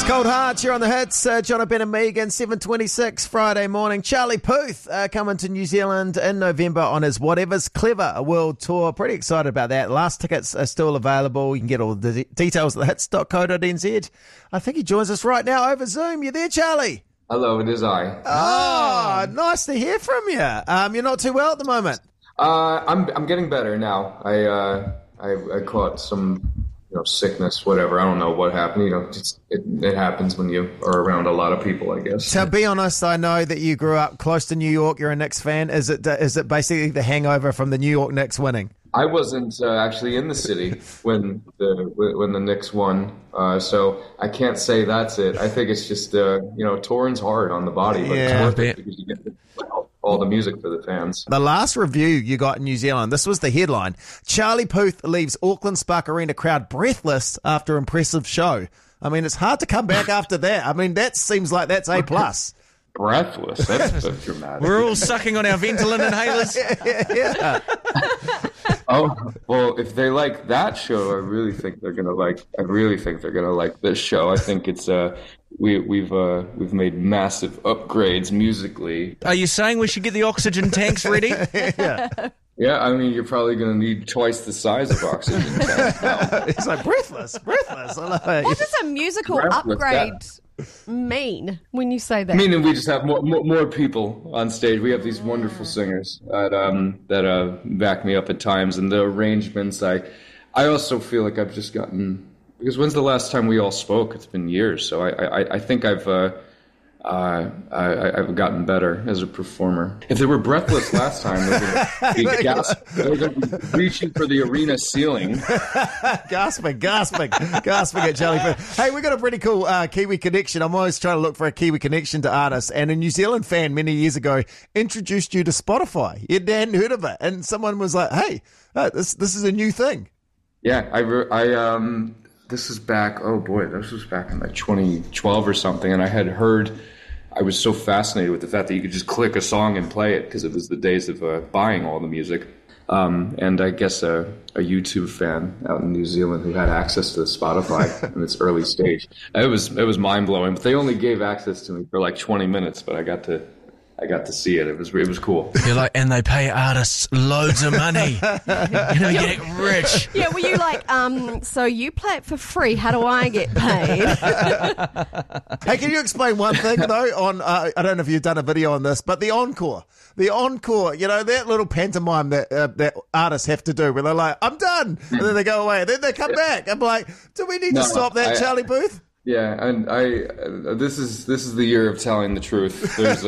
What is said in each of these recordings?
Cold Hearts, you're on the hits. Jonathan and Megan, 7:26 Friday morning. Charlie Puth coming to New Zealand in November on his Whatever's Clever world tour. Pretty excited about that. Last tickets are still available. You can get all the details at thehits.co.nz. I think he joins us right now over Zoom. You there, Charlie? Hello, it is I. Oh, nice to hear from you. You're not too well at the moment. I'm getting better now. I caught some sickness, whatever. I don't know what happened. It happens when you are around a lot of people, I guess. To be honest, I know that you grew up close to New York. You're a Knicks fan. Is it basically the hangover from the New York Knicks winning? I wasn't actually in the city when the Knicks won, so I can't say that's it. I think it's just touring's hard on the body, but it's worth it because you get all the music for the fans. The last review you got in New Zealand, this was the headline: Charlie Puth leaves Auckland Spark Arena crowd breathless after impressive show. I mean, it's hard to come back after that. I mean, that seems like that's A+. Breathless. That's dramatic. We're all sucking on our Ventolin inhalers. Yeah. Oh, well, if they like that show, I really think they're gonna like this show. I think it's we've made massive upgrades musically. Are you saying we should get the oxygen tanks ready? Yeah, I mean, you're probably going to need twice the size of oxygen tanks now. It's like breathless. I love it. What does a musical upgrade mean when you say that? Meaning we just have more people on stage. We have these wonderful singers that back me up at times, and the arrangements. I also feel like I've just gotten, because when's the last time we all spoke? It's been years, so I think I've gotten better as a performer. If they were breathless last time, they were going to be reaching for the arena ceiling. gasping at Charlie Puth. Hey, we got a pretty cool Kiwi connection. I'm always trying to look for a Kiwi connection to artists. And a New Zealand fan many years ago introduced you to Spotify. You hadn't heard of it. And someone was like, hey, this is a new thing. Yeah, this was back in like 2012 or something. And I was so fascinated with the fact that you could just click a song and play it, because it was the days of buying all the music. And I guess a YouTube fan out in New Zealand who had access to Spotify in its early stage. It was mind blowing. But they only gave access to me for like 20 minutes, but I got to see it. It was cool. You're like, and they pay artists loads of money. Get rich. Yeah, were you like, so you play it for free, how do I get paid? Hey, can you explain one thing, though, on, I don't know if you've done a video on this, but the encore, that little pantomime that artists have to do where they're like, I'm done, and then they go away, and then they come back. I'm like, do we need to stop that, Charlie Puth? Yeah, and this is the year of telling the truth. There's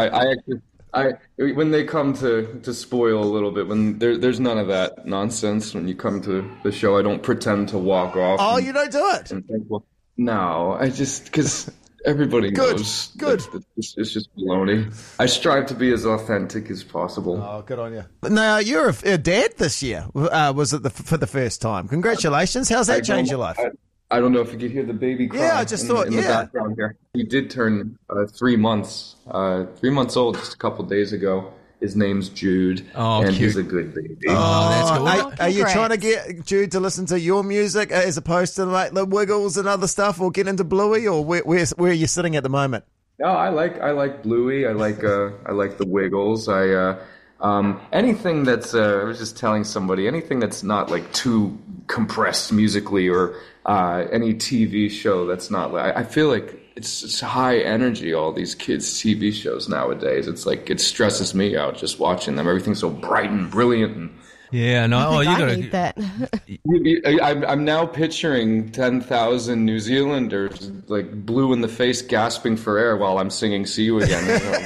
when they come to spoil a little bit, when there's none of that nonsense. When you come to the show, I don't pretend to walk off. Oh, you don't do it? And think, well, no, I just, because everybody knows. Good. It's just baloney. I strive to be as authentic as possible. Oh, good on you. Now, you're a dad this year. Was it for the first time? Congratulations. How's that changed your life? I don't know if you could hear the baby cry. Yeah, I just thought, in the background here. He did turn 3 months. 3 months old just a couple days ago. His name's Jude, and cute. He's a good baby. Oh, that's cool. Are you trying to get Jude to listen to your music as opposed to like the Wiggles and other stuff, or get into Bluey, or where are you sitting at the moment? No, I like Bluey. I like the Wiggles. Anything that's I was just telling somebody, anything that's not like too compressed musically, or any TV show that's not like, I feel like it's high energy, all these kids' TV shows nowadays. It's like, it stresses me out just watching them. Everything's so bright and brilliant. And yeah, no, I need that. I'm now picturing 10,000 New Zealanders like blue in the face, gasping for air while I'm singing "See You Again."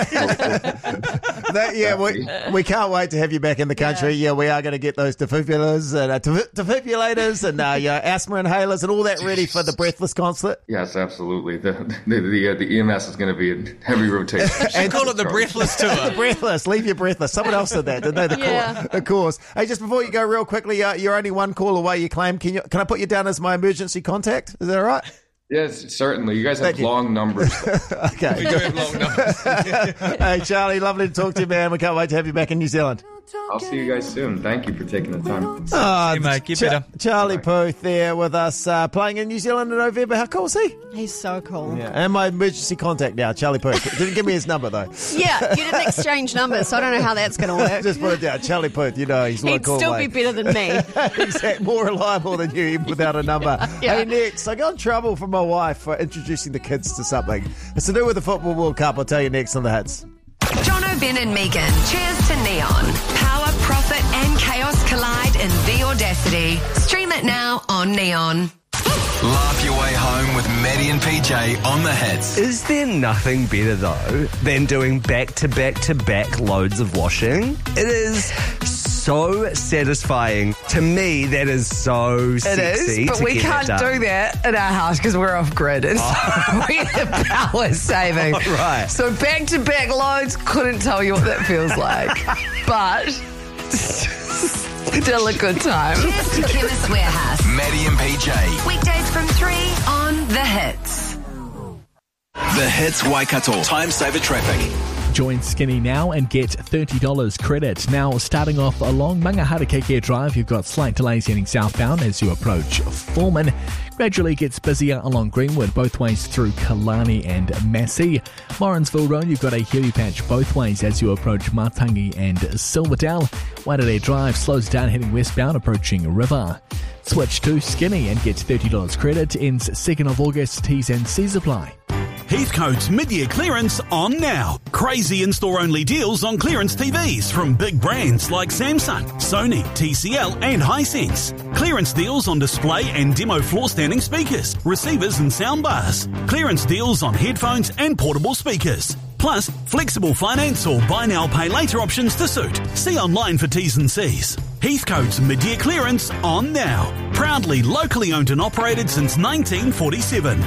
We can't wait to have you back in the country. Yeah, we are going to get those defibrillators and asthma inhalers and all that ready for the Breathless concert. Yes, absolutely. The EMS is going to be in heavy rotation. And call it the Breathless tour. The Breathless, leave your breathless. Someone else said that, didn't they? The course. Hey, just before you go, real quickly, you're only one call away, you claim. Can I put you down as my emergency contact? Is that all right? Yes, certainly. You guys have long numbers. Okay. We do have long numbers. Hey, Charlie, lovely to talk to you, man. We can't wait to have you back in New Zealand. I'll see you guys soon. Thank you for taking the time. Oh, Hey, mate, get better. Charlie Puth there with us, playing in New Zealand in November. How cool is he? He's so cool. Yeah, and my emergency contact now, Charlie Puth. Didn't give me his number though. Yeah, you didn't exchange numbers, so I don't know how that's going to work. Just put it down, Charlie Puth. You know he's He'd cool. still mate. be better than me. Exactly, more reliable than you, even without a number. Yeah. Hey, next, I got in trouble from my wife for introducing the kids to something. It's to do with the Football World Cup. I'll tell you next on the hits. Jono, Ben and Megan. Cheers to Neon. Power, profit and chaos collide in The Audacity. Stream it now on Neon. Laugh your way home with Maddie and PJ on the hits. Is there nothing better, though, than doing back-to-back-to-back loads of washing? It is so satisfying. To me, that is so It sexy. is, but to we get can't that done. do that in our house because we're off grid. It's we're power saving. Oh, right. So back-to-back loads, couldn't tell you what that feels like. But still a good time. Cheers to Chemist Warehouse. Maddie and PJ. Weekdays from 3 on The Hits. The Hits Waikato. Time saver traffic. Join Skinny now and get $30 credit. Now, starting off along Mangaharakeke Drive, you've got slight delays heading southbound as you approach Foreman. Gradually gets busier along Greenwood, both ways through Kalani and Massey. Morrinsville Road, you've got a heavy patch both ways as you approach Matangi and Silverdale. Waitanere Drive slows down heading westbound, approaching River. Switch to Skinny and get $30 credit. Ends 2nd of August. T's and C's apply. Heathcote's mid-year clearance on now. Crazy in-store-only deals on clearance TVs from big brands like Samsung, Sony, TCL and Hisense. Clearance deals on display and demo floor standing speakers, receivers and soundbars. Clearance deals on headphones and portable speakers. Plus, flexible finance or buy now, pay later options to suit. See online for T's and C's. Heathcote's mid-year clearance on now. Proudly locally owned and operated since 1947.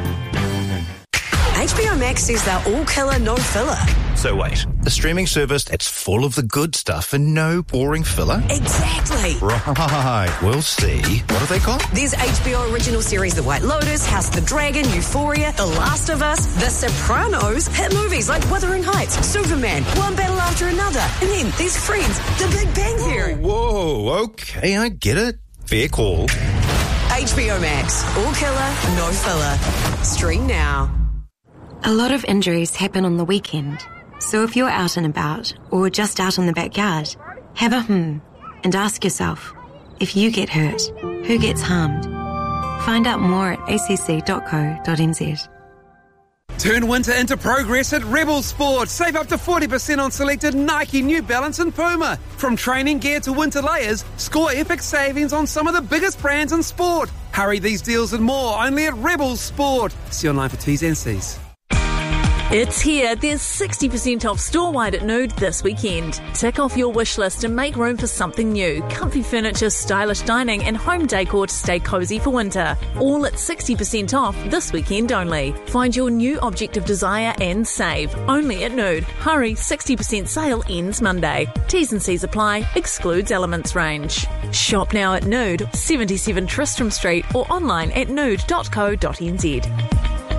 HBO Max says they're all killer, no filler. So wait, a streaming service that's full of the good stuff and no boring filler? Exactly. Right, we'll see. What are they called? There's HBO original series The White Lotus, House of the Dragon, Euphoria, The Last of Us, The Sopranos, hit movies like Wuthering Heights, Superman, One Battle After Another, and then there's Friends, The Big Bang Theory. Whoa, okay, I get it. Fair call. HBO Max, all killer, no filler. Stream now. A lot of injuries happen on the weekend. So if you're out and about, or just out in the backyard, have a and ask yourself, if you get hurt, who gets harmed? Find out more at acc.co.nz. Turn winter into progress at Rebel Sport. Save up to 40% on selected Nike, New Balance and Puma. From training gear to winter layers, score epic savings on some of the biggest brands in sport. Hurry, these deals and more only at Rebel Sport. See online for T's and C's. It's here. There's 60% off store-wide at Nude this weekend. Tick off your wish list and make room for something new. Comfy furniture, stylish dining and home decor to stay cosy for winter. All at 60% off this weekend only. Find your new object of desire and save. Only at Nude. Hurry, 60% sale ends Monday. T's and C's apply. Excludes Elements range. Shop now at Nude, 77 Tristram Street or online at nude.co.nz.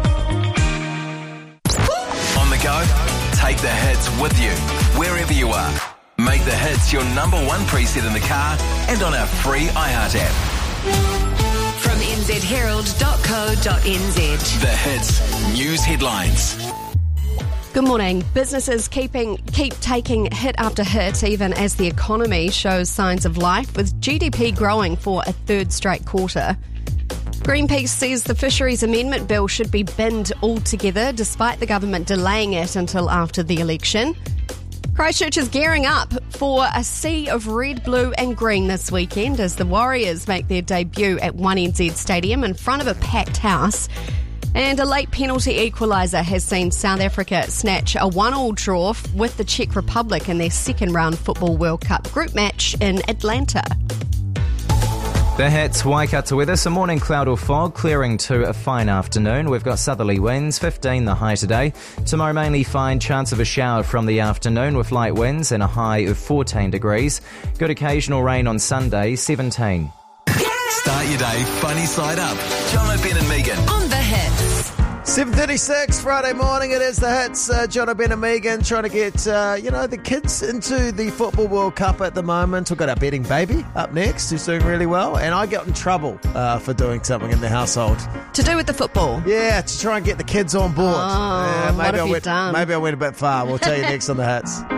Go. Take the hits with you, wherever you are. Make the hits your number one preset in the car and on our free iHeart app. From nzherald.co.nz. The hits, news headlines. Good morning. Businesses keep taking hit after hit even as the economy shows signs of life, with GDP growing for a third straight quarter. Greenpeace says the Fisheries Amendment Bill should be binned altogether, despite the government delaying it until after the election. Christchurch is gearing up for a sea of red, blue and green this weekend as the Warriors make their debut at 1NZ Stadium in front of a packed house. And a late penalty equaliser has seen South Africa snatch a 1-1 draw with the Czech Republic in their second round Football World Cup group match in Atlanta. The hits, Waikato weather, some morning cloud or fog, clearing to a fine afternoon. We've got southerly winds, 15 the high today. Tomorrow mainly fine, chance of a shower from the afternoon with light winds and a high of 14 degrees. Good occasional rain on Sunday, 17. Start your day funny side up. Jono, Ben and Megan. On the hits. 7:36 Friday morning. It is the hits. John Ben and Megan trying to get the kids into the Football World Cup at the moment. We've got our betting baby up next, who's doing really well, and I got in trouble for doing something in the household To do with the football? Yeah, to try and get the kids on board. Oh, what have you done? Maybe I went a bit far. We'll tell you next on the hits.